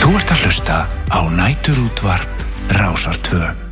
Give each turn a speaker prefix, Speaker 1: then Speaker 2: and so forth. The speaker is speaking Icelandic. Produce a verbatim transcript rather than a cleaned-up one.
Speaker 1: Þú ert að hlusta á Næturútvarp Rásar tvö.